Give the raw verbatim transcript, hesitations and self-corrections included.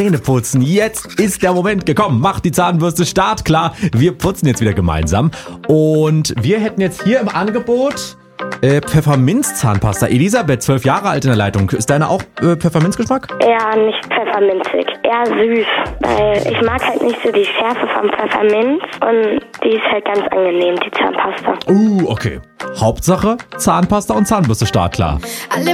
Zähne putzen. Jetzt ist der Moment gekommen. Macht die Zahnbürste startklar. Wir putzen jetzt wieder gemeinsam. Und wir hätten jetzt hier im Angebot äh, Pfefferminz-Zahnpasta. Elisabeth, zwölf Jahre alt in der Leitung. Ist deine auch äh, Pfefferminzgeschmack? Eher nicht pfefferminzig, eher süß. Weil ich mag halt nicht so die Schärfe vom Pfefferminz und die ist halt ganz angenehm, die Zahnpasta. Uh, okay. Hauptsache Zahnpasta und Zahnbürste startklar. Alle